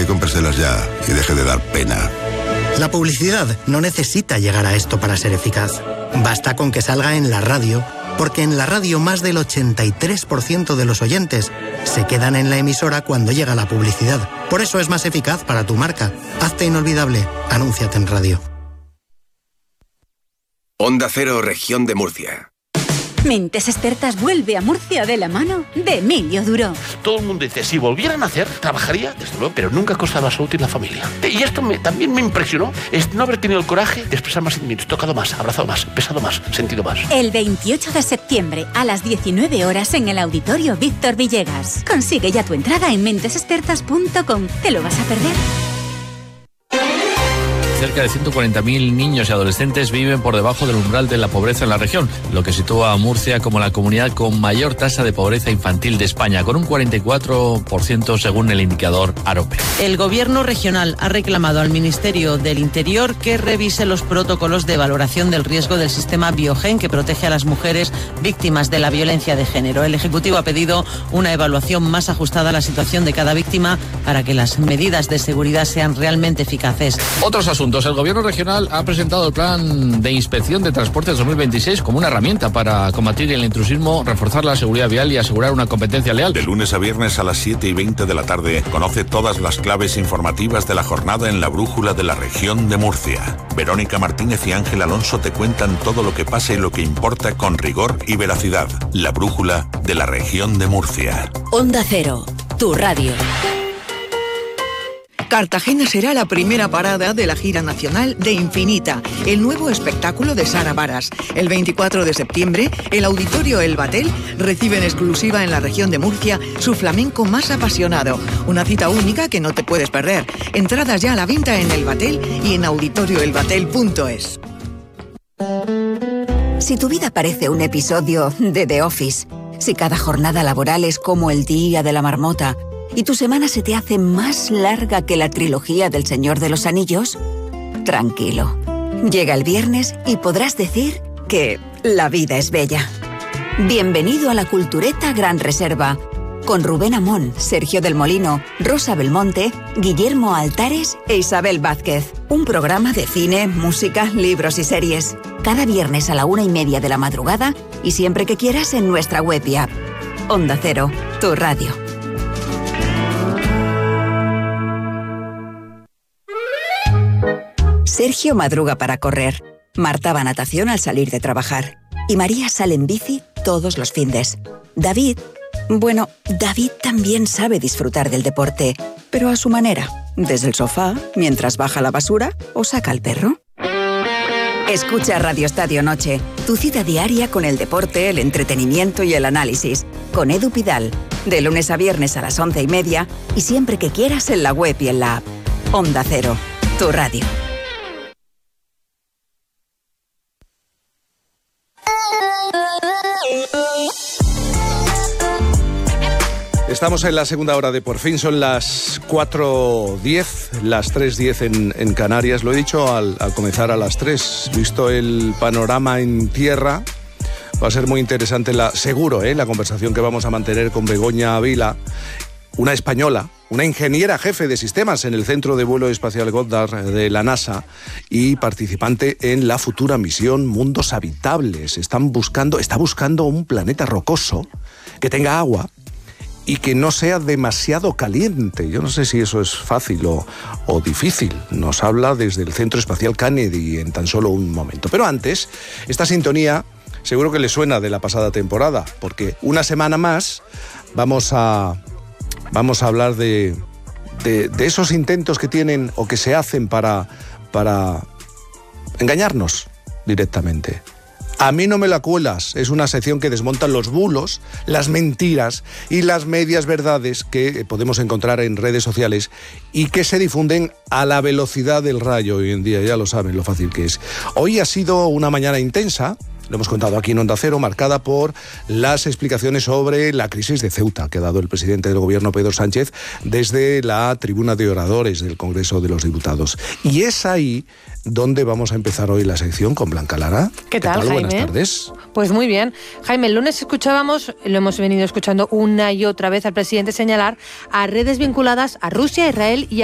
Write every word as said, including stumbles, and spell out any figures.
cómpreselas ya y deje de dar pena. La publicidad no necesita llegar a esto para ser eficaz. Basta con que salga en la radio, porque en la radio más del ochenta y tres por ciento de los oyentes se quedan en la emisora cuando llega la publicidad. Por eso es más eficaz para tu marca. Hazte inolvidable. Anúnciate en radio. Onda Cero, Región de Murcia. Mentes Expertas vuelve a Murcia de la mano de Emilio Duro. Todo el mundo dice, si volvieran a hacer, trabajaría, desde luego, pero nunca a costa de la salud y la familia. Y esto me, también me impresionó, es no haber tenido el coraje de expresar más sentimientos, tocado más, abrazado más, pesado más, sentido más. El veintiocho de septiembre a las diecinueve horas en el Auditorio Víctor Villegas. Consigue ya tu entrada en mentes expertas punto com. ¿Te lo vas a perder? Cerca de ciento cuarenta mil niños y adolescentes viven por debajo del umbral de la pobreza en la región, lo que sitúa a Murcia como la comunidad con mayor tasa de pobreza infantil de España, con un cuarenta y cuatro por ciento según el indicador AROPE. El Gobierno regional ha reclamado al Ministerio del Interior que revise los protocolos de valoración del riesgo del sistema Biogen que protege a las mujeres víctimas de la violencia de género. El Ejecutivo ha pedido una evaluación más ajustada a la situación de cada víctima para que las medidas de seguridad sean realmente eficaces. Otros asuntos. El Gobierno regional ha presentado el plan de inspección de transportes dos mil veintiséis como una herramienta para combatir el intrusismo, reforzar la seguridad vial y asegurar una competencia leal. De lunes a viernes a las siete y veinte de la tarde, conoce todas las claves informativas de la jornada en la Brújula de la Región de Murcia. Verónica Martínez y Ángel Alonso te cuentan todo lo que pasa y lo que importa con rigor y veracidad. La Brújula de la Región de Murcia. Onda Cero, tu radio. Cartagena será la primera parada de la gira nacional de Infinita, el nuevo espectáculo de Sara Varas. El veinticuatro de septiembre, el Auditorio El Batel recibe en exclusiva en la región de Murcia su flamenco más apasionado. Una cita única que no te puedes perder. Entradas ya a la venta en El Batel y en auditorio el batel punto es. Si tu vida parece un episodio de The Office, si cada jornada laboral es como el día de la marmota, y tu semana se te hace más larga que la trilogía del Señor de los Anillos, tranquilo. Llega el viernes y podrás decir que la vida es bella. Bienvenido a la Cultureta Gran Reserva, con Rubén Amón, Sergio del Molino, Rosa Belmonte, Guillermo Altares e Isabel Vázquez. Un programa de cine, música, libros y series. Cada viernes a la una y media de la madrugada y siempre que quieras en nuestra web y app. Onda Cero, tu radio. Sergio madruga para correr, Marta va a natación al salir de trabajar y María sale en bici todos los findes. David, bueno, David también sabe disfrutar del deporte, pero a su manera, desde el sofá, mientras baja la basura o saca al perro. Escucha Radio Estadio Noche, tu cita diaria con el deporte, el entretenimiento y el análisis, con Edu Pidal, de lunes a viernes a las once y media y siempre que quieras en la web y en la app. Onda Cero, tu radio. Estamos en la segunda hora de Por Fin, son las cuatro diez, las tres diez en, en Canarias. Lo he dicho al, al comenzar a las tres, visto el panorama en tierra, va a ser muy interesante, la, seguro, ¿eh? la conversación que vamos a mantener con Begoña Vila, una española, una ingeniera jefe de sistemas en el Centro de Vuelo Espacial Goddard de la NASA y participante en la futura misión Mundos Habitables. Están buscando, está buscando un planeta rocoso que tenga agua y que no sea demasiado caliente. Yo no sé si eso es fácil o, o difícil. Nos habla desde el Centro Espacial Kennedy en tan solo un momento. Pero antes, esta sintonía seguro que le suena de la pasada temporada, porque una semana más vamos a, vamos a hablar de, de, de esos intentos que tienen o que se hacen para, para engañarnos directamente. A mí no me la cuelas, es una sección que desmonta los bulos, las mentiras y las medias verdades que podemos encontrar en redes sociales y que se difunden a la velocidad del rayo hoy en día, ya lo saben lo fácil que es. Hoy ha sido una mañana intensa, lo hemos contado aquí en Onda Cero, marcada por las explicaciones sobre la crisis de Ceuta que ha dado el presidente del gobierno, Pedro Sánchez, desde la tribuna de oradores del Congreso de los Diputados. Y es ahí donde vamos a empezar hoy la sección con Blanca Lara. ¿Qué tal, ¿Qué tal? Jaime? Buenas tardes. Pues muy bien. Jaime, el lunes escuchábamos, lo hemos venido escuchando una y otra vez al presidente señalar a redes vinculadas a Rusia, Israel y a